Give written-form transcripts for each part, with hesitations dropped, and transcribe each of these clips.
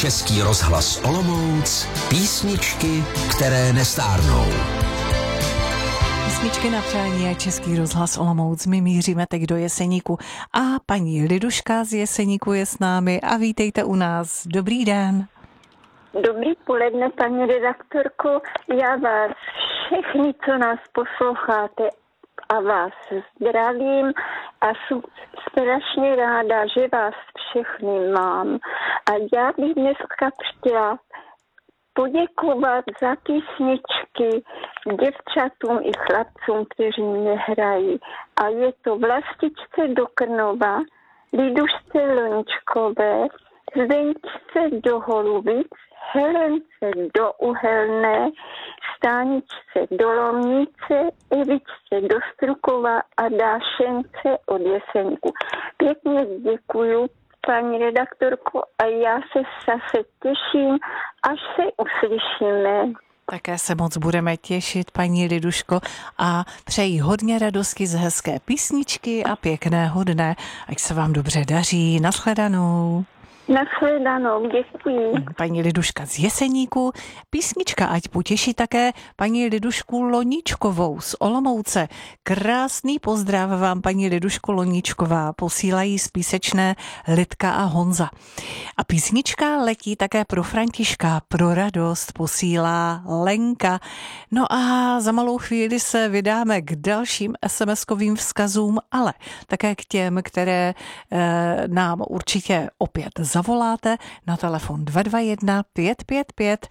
Český rozhlas Olomouc, písničky, které nestárnou. Písničky na přání a Český rozhlas Olomouc. My míříme teď do Jeseníku a paní Liduška z Jeseníku je s námi a vítejte u nás. Dobrý den. Dobrý poledne, paní redaktorko. Já vás všechny, co nás posloucháte, a vás zdravím a jsem strašně ráda, že vás všechny mám. A já bych dneska chtěla poděkovat za písničky děvčatům i chlapcům, kteří mě hrají. A je to Vlastičce do Krnova, Lidušce Loničkové, Zdeňčce do Holubic, Helence do Uhelné, Stáničce do Lomnice, Evičce do Strukova a Dášence od Jeseníku. Pěkně děkuju, paní redaktorko, a já se zase těším, až se uslyšíme. Také se moc budeme těšit, paní Liduško, a přeji hodně radosti z hezké písničky a pěkného dne. Ať se vám dobře daří. Nashledanou. Nashledanou, děkuji. Paní Liduška z Jeseníku. Písnička ať potěší také paní Lidušku Loníčkovou z Olomouce. Krásný pozdrav vám, paní Liduško Loníčková. Posílají z Písečné Lidka a Honza. A písnička letí také pro Františka, pro radost posílá Lenka. No a za malou chvíli se vydáme k dalším SMS-kovým vzkazům, ale také k těm, které nám určitě opět zavoláte na telefon 221 555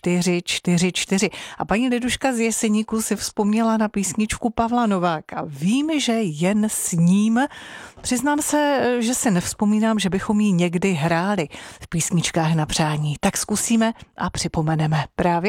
444. A paní Liduška z Jeseníku si vzpomněla na písničku Pavla Nováka. Vím, že jen s ním. Přiznám se, že si nevzpomínám, že bychom ji někdy hráli v písničkách na přání. Tak zkusíme a připomeneme právě